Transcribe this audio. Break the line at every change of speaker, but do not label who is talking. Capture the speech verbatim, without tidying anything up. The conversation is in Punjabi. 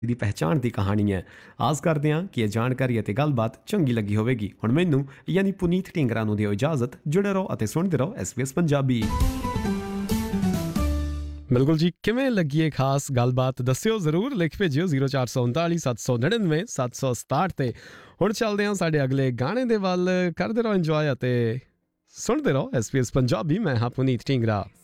ਦੀ ਪਹਿਚਾਣ ਦੀ ਕਹਾਣੀ ਹੈ। ਆਸ ਕਰਦੇ ਹਾਂ ਕਿ ਇਹ ਜਾਣਕਾਰੀ ਅਤੇ ਗੱਲਬਾਤ ਚੰਗੀ ਲੱਗੀ ਹੋਵੇਗੀ। ਹੁਣ ਮੈਨੂੰ ਯਾਨੀ ਪੁਨੀਤ ਢੀਂਗਰਾ ਨੂੰ ਦਿਓ ਇਜਾਜ਼ਤ। ਜੁੜੇ ਰਹੋ ਅਤੇ ਸੁਣਦੇ ਰਹੋ ਐਸ ਬੀ ਐਸ ਪੰਜਾਬੀ। ਬਿਲਕੁਲ ਜੀ, ਕਿਵੇਂ ਲੱਗੀ ਇਹ ਖਾਸ ਗੱਲਬਾਤ ਦੱਸਿਓ ਜ਼ਰੂਰ, ਲਿਖ ਭੇਜਿਓ ਜ਼ੀਰੋ ਚਾਰ ਸੌ ਉਨਤਾਲੀ ਸੱਤ ਸੌ ਨੜਿਨਵੇਂ ਸੱਤ ਸੌ ਸਤਾਹਠ 'ਤੇ। ਹੁਣ ਚੱਲਦੇ ਹਾਂ ਸਾਡੇ ਅਗਲੇ ਗਾਣੇ ਦੇ ਵੱਲ। ਕਰਦੇ ਰਹੋ ਇੰਜੋਏ ਅਤੇ ਸੁਣਦੇ ਰਹੋ ਐਸ ਬੀ ਐਸ ਪੰਜਾਬੀ। ਮੈਂ ਹਾਂ ਪੁਨੀਤ ਢੀਂਗਰਾ।